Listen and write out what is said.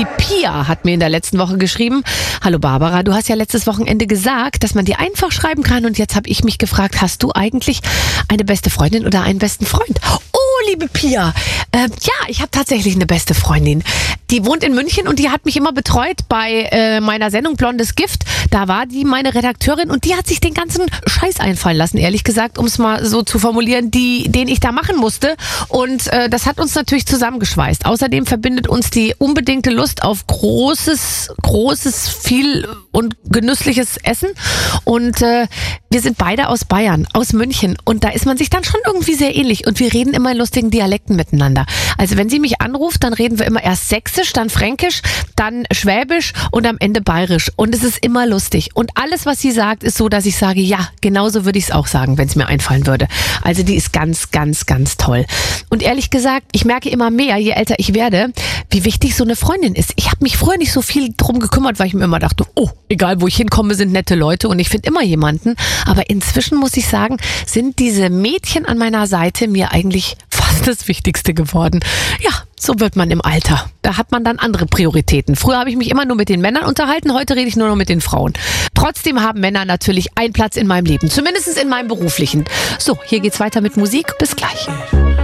Die Pia hat mir in der letzten Woche geschrieben: Hallo Barbara, du hast ja letztes Wochenende gesagt, dass man dir einfach schreiben kann, und jetzt habe ich mich gefragt, hast du eigentlich eine beste Freundin oder einen besten Freund? Oh, liebe Pia, ja, ich habe tatsächlich eine beste Freundin. Die wohnt in München und die hat mich immer betreut bei meiner Sendung Blondes Gift. Da war die meine Redakteurin und die hat sich den ganzen Scheiß einfallen lassen, ehrlich gesagt, um es mal so zu formulieren, den ich da machen musste. Und das hat uns natürlich zusammengeschweißt. Außerdem verbindet uns die unbedingte Lust auf großes, viel und genüssliches Essen. Und wir sind beide aus Bayern, aus München. Und da ist man sich dann schon irgendwie sehr ähnlich. Und wir reden immer in lustigen Dialekten miteinander. Also wenn sie mich anruft, dann reden wir immer erst Sächsisch, dann Fränkisch, dann Schwäbisch und am Ende Bayerisch. Und es ist immer lustig. Und alles, was sie sagt, ist so, dass ich sage, ja, genauso würde ich es auch sagen, wenn es mir einfallen würde. Also die ist ganz, ganz, ganz toll. Und ehrlich gesagt, ich merke immer mehr, je älter ich werde, wie wichtig so eine Freundin ist. Ich habe mich früher nicht so viel drum gekümmert, weil ich mir immer dachte, oh, egal wo ich hinkomme, sind nette Leute und ich finde immer jemanden. Aber inzwischen muss ich sagen, sind diese Mädchen an meiner Seite mir eigentlich fast das Wichtigste geworden. Ja, so wird man im Alter. Da hat man dann andere Prioritäten. Früher habe ich mich immer nur mit den Männern unterhalten, heute rede ich nur noch mit den Frauen. Trotzdem haben Männer natürlich einen Platz in meinem Leben, zumindest in meinem beruflichen. So, hier geht's weiter mit Musik. Bis gleich.